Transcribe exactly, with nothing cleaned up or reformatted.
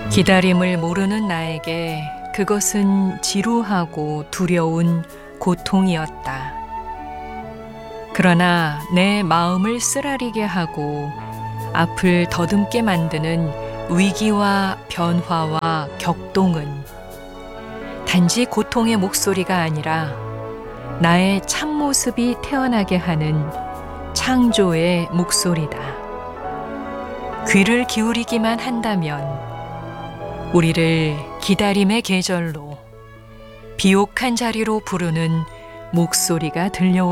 기다림을 모르는 나에게 그것은 지루하고 두려운 고통이었다. 그러나 내 마음을 쓰라리게 하고 앞을 더듬게 만드는 위기와 변화와 격동은 단지 고통의 목소리가 아니라 나의 참모습이 태어나게 하는 창조의 목소리다. 귀를 기울이기만 한다면 우리를 기다림의 계절로 비옥한 자리로 부르는 목소리가 들려올